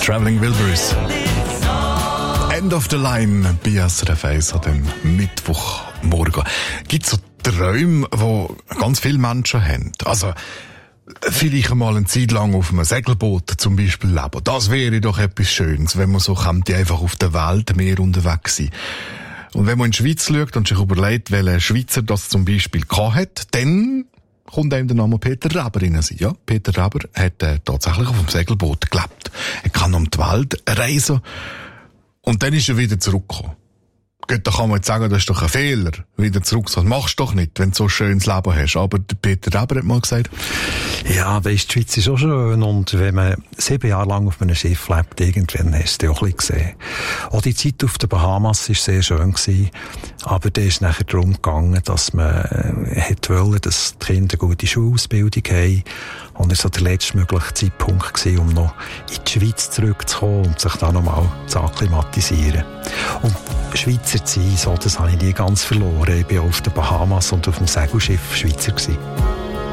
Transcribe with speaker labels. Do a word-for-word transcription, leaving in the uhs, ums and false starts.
Speaker 1: Traveling Wilburys. End of the Line bei S R F eins an dem Mittwochmorgen. Gibt es so Träume, die ganz viele Menschen haben? Also, vielleicht einmal eine Zeit lang auf einem Segelboot zum Beispiel leben. Das wäre doch etwas Schönes, wenn man so könnte einfach auf der Weltmeer unterwegs sein. Und wenn man in die Schweiz schaut und sich überlegt, welcher Schweizer das zum Beispiel hat, dann kommt einem der Name Peter Reber rein. Ja, Peter Reber hat äh, tatsächlich auf dem Segelboot gelebt. Er kann um die Welt reisen. Und dann ist er wieder zurückgekommen. Gut, da kann man jetzt sagen, das ist doch ein Fehler, wieder zurück. Das machst du doch nicht, wenn du so ein schönes Leben hast. Aber der Peter Reber hat mal gesagt,
Speaker 2: ja, weisst, die Schweiz ist auch schön. Und wenn man sieben Jahre lang auf einem Schiff lebt, irgendwann hast du es auch ein bisschen gesehen. Auch die Zeit auf den Bahamas war sehr schön gewesen. Aber da ist nachher darum gegangen, dass man äh, wollte, dass die Kinder eine gute Schulausbildung haben. Und es war so der letztmögliche Zeitpunkt gewesen, um noch in die Schweiz zurückzukommen und sich da nochmal zu akklimatisieren. Und Schweizer zu sein, so, das habe ich nie ganz verloren. Ich war auf den Bahamas und auf dem Segelschiff Schweizer gewesen.